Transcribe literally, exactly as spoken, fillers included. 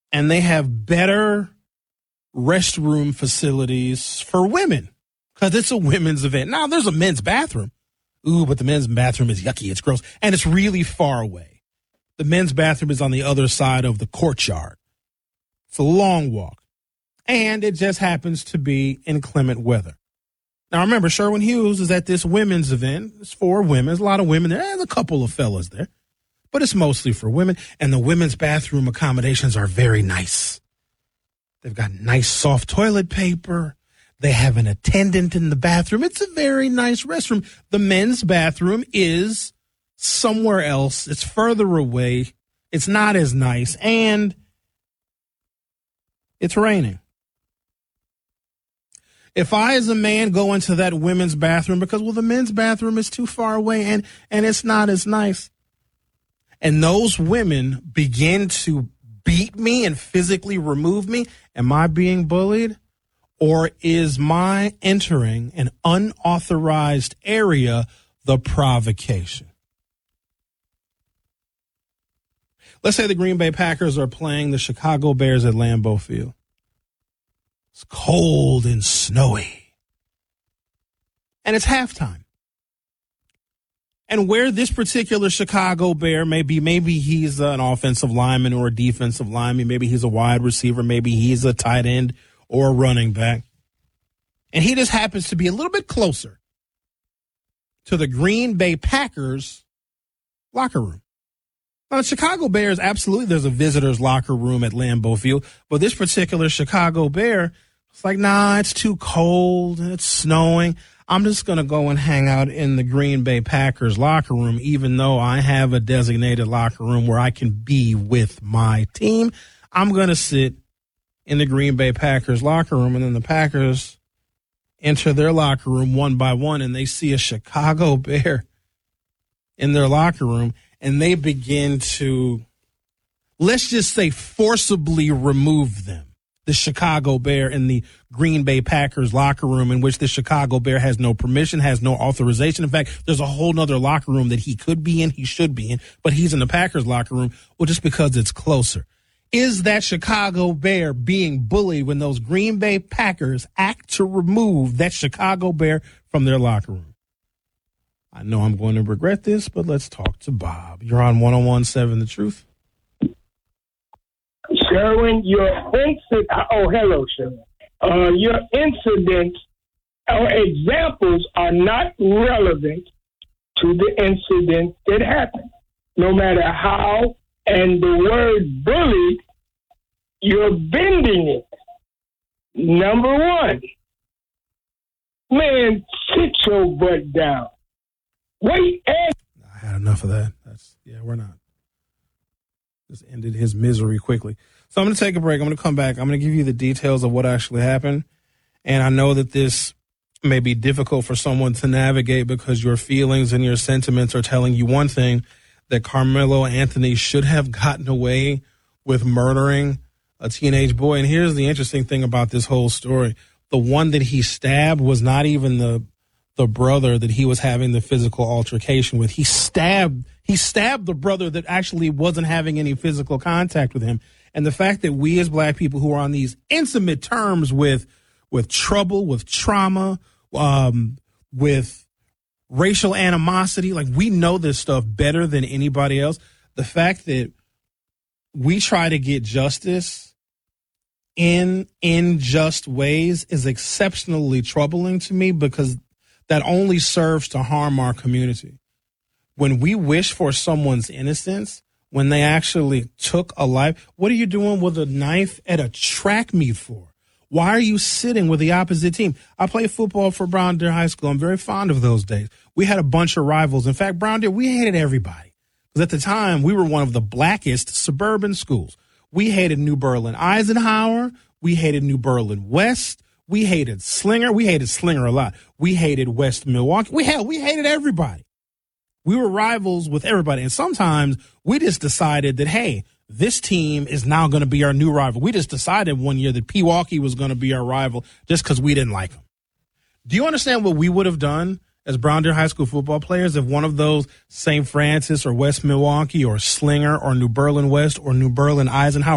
and they have better restroom facilities for women because it's a women's event. Now, there's a men's bathroom. Ooh, but the men's bathroom is yucky. It's gross. And it's really far away. The men's bathroom is on the other side of the courtyard. It's a long walk. And it just happens to be inclement weather. Now, remember, Sherwin Hughes is at this women's event. It's for women. There's a lot of women there. There's a couple of fellas there. But it's mostly for women. And the women's bathroom accommodations are very nice. They've got nice soft toilet paper. They have an attendant in the bathroom. It's a very nice restroom. The men's bathroom is somewhere else. It's further away. It's not as nice. And it's raining. If I, as a man, go into that women's bathroom because, well, the men's bathroom is too far away and, and it's not as nice, and those women begin to beat me and physically remove me, am I being bullied? Or is my entering an unauthorized area the provocation? Let's say the Green Bay Packers are playing the Chicago Bears at Lambeau Field. It's cold and snowy. And it's halftime. And where this particular Chicago Bear may be, maybe he's an offensive lineman or a defensive lineman, maybe he's a wide receiver, maybe he's a tight end or a running back. And he just happens to be a little bit closer to the Green Bay Packers locker room. Now, the Chicago Bears, absolutely, there's a visitor's locker room at Lambeau Field. But this particular Chicago Bear, it's like, nah, it's too cold and it's snowing. I'm just going to go and hang out in the Green Bay Packers locker room, even though I have a designated locker room where I can be with my team. I'm going to sit in the Green Bay Packers locker room, and then the Packers enter their locker room one by one, and they see a Chicago Bear in their locker room, and they begin to, let's just say, forcibly remove them. The Chicago Bear in the Green Bay Packers locker room, in which the Chicago Bear has no permission, has no authorization. In fact, there's a whole nother locker room that he could be in, he should be in, but he's in the Packers locker room, well, just because it's closer. Is that Chicago Bear being bullied when those Green Bay Packers act to remove that Chicago Bear from their locker room? I know I'm going to regret this, but let's talk to Bob. You're on one oh one point seven The Truth. Sherwin, your incident, oh, hello, Sherwin. Uh, your incidents or examples are not relevant to the incident that happened. No matter how, and the word bullied, you're bending it. Number one, man, sit your butt down. Wait, and I had enough of that. That's yeah, we're not. Just ended his misery quickly. So I'm going to take a break. I'm going to come back. I'm going to give you the details of what actually happened. And I know that this may be difficult for someone to navigate because your feelings and your sentiments are telling you one thing, that Carmelo Anthony should have gotten away with murdering a teenage boy. And here's the interesting thing about this whole story. The one that he stabbed was not even the the brother that he was having the physical altercation with. He stabbed he stabbed the brother that actually wasn't having any physical contact with him. And the fact that we as black people who are on these intimate terms with with trouble, with trauma, um, with racial animosity, like we know this stuff better than anybody else. The fact that we try to get justice in unjust ways is exceptionally troubling to me because that only serves to harm our community. When we wish for someone's innocence, when they actually took a life, what are you doing with a knife at a track meet for? Why are you sitting with the opposite team? I played football for Brown Deer High School. I'm very fond of those days. We had a bunch of rivals. In fact, Brown Deer, we hated everybody. Because at the time, we were one of the blackest suburban schools. We hated New Berlin Eisenhower. We hated New Berlin West. We hated Slinger. We hated Slinger a lot. We hated West Milwaukee. We hell, we hated everybody. We were rivals with everybody. And sometimes we just decided that, hey, this team is now going to be our new rival. We just decided one year that Pewaukee was going to be our rival just because we didn't like them. Do you understand what we would have done as Brown Deer High School football players if one of those Saint Francis or West Milwaukee or Slinger or New Berlin West or New Berlin Eisenhower